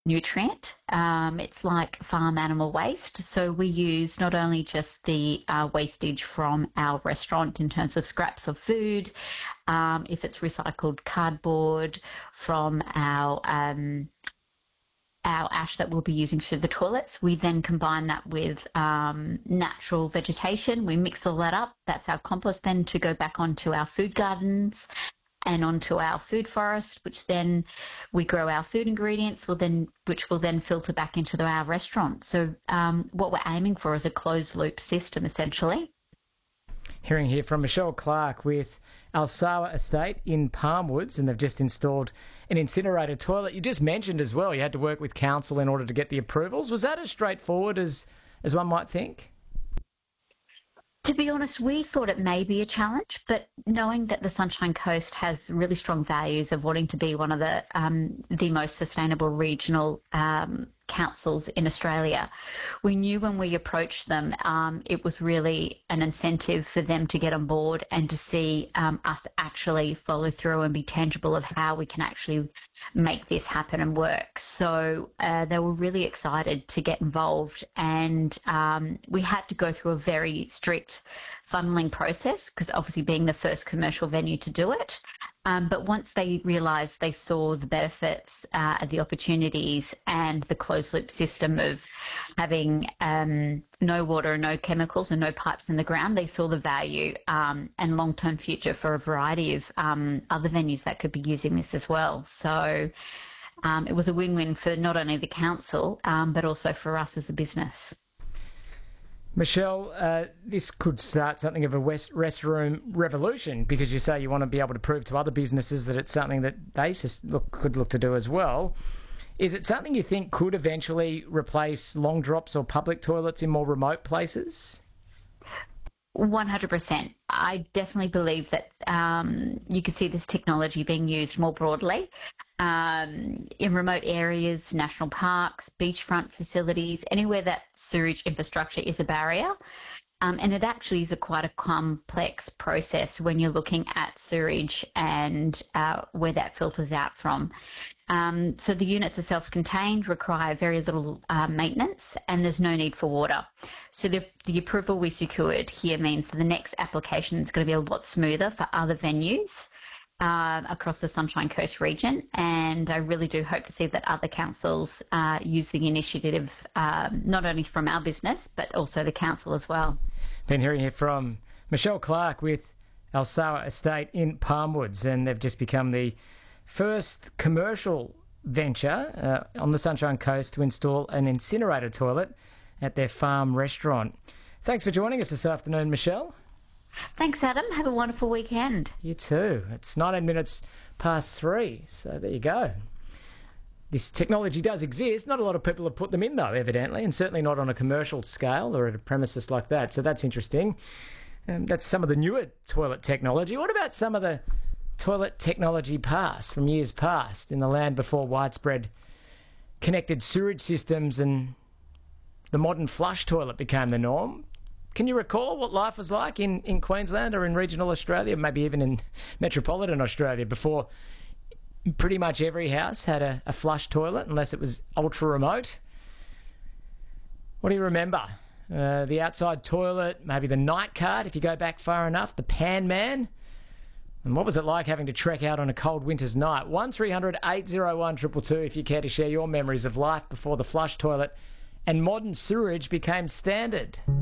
nutrient. It's like farm animal waste. So we use not only just the wastage from our restaurant in terms of scraps of food, if it's recycled cardboard from our ash that we'll be using for the toilets. We then combine that with natural vegetation. We mix all that up. That's our compost then to go back onto our food gardens and onto our food forest, which then we grow our food ingredients, which will then filter back into our restaurant. So what we're aiming for is a closed loop system, essentially. Hearing here from Michelle Clark with Alsawa Estate in Palmwoods, and they've just installed an incinerator toilet. You just mentioned as well you had to work with council in order to get the approvals. Was that as straightforward as one might think? To be honest, we thought it may be a challenge, but knowing that the Sunshine Coast has really strong values of wanting to be one of the most sustainable regional councils in Australia, we knew when we approached them it was really an incentive for them to get on board and to see us actually follow through and be tangible of how we can actually make this happen and work. So they were really excited to get involved, and we had to go through a very strict funneling process because obviously being the first commercial venue to do it. But once they realised, they saw the benefits, the opportunities, and the closed loop system of having no water, no chemicals, and no pipes in the ground, they saw the value and long-term future for a variety of other venues that could be using this as well. So it was a win-win for not only the council, but also for us as a business. Michelle, this could start something of a restroom revolution, because you say you want to be able to prove to other businesses that it's something that they could look to do as well. Is it something you think could eventually replace long drops or public toilets in more remote places? 100%. I definitely believe that you could see this technology being used more broadly in remote areas, national parks, beachfront facilities, anywhere that sewage infrastructure is a barrier. And it actually is quite a complex process when you're looking at sewage and where that filters out from. So the units are self-contained, require very little maintenance, and there's no need for water. So the approval we secured here means that the next application is going to be a lot smoother for other venues across the Sunshine Coast region, and I really do hope to see that other councils use the initiative, not only from our business, but also the council as well. Been hearing here from Michelle Clark with Alsawa Estate in Palmwoods, and they've just become the first commercial venture on the Sunshine Coast to install an incinerator toilet at their farm restaurant. Thanks for joining us this afternoon, Michelle. Thanks, Adam. Have a wonderful weekend. You too. It's 19 minutes past 3, so there you go. This technology does exist. Not a lot of people have put them in, though, evidently, and certainly not on a commercial scale or at a premises like that, so that's interesting. That's some of the newer toilet technology. What about some of the toilet technology past, from years past, in the land before widespread connected sewage systems and the modern flush toilet became the norm? Can you recall what life was like in Queensland or in regional Australia, maybe even in metropolitan Australia, before pretty much every house had a flush toilet, unless it was ultra remote? What do you remember? The outside toilet, maybe the night cart, if you go back far enough, the pan man? And what was it like having to trek out on a cold winter's night? 1300 801 222 if you care to share your memories of life before the flush toilet and modern sewerage became standard.